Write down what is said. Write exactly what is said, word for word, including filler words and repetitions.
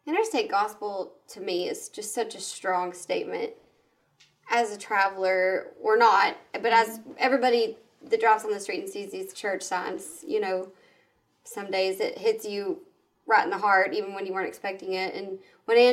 Interstate gospel, to me, is just such a strong statement. As a traveler, we're not, but as everybody that drives on the street and sees these church signs, you know, some days it hits you right in the heart, even when you weren't expecting it. And when